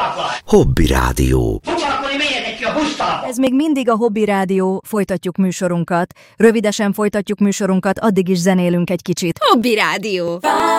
Hobby Rádió. Ez még mindig a Hobby Rádió, folytatjuk műsorunkat. Rövidesen folytatjuk műsorunkat, addig is zenélünk egy kicsit. Hobby Rádió.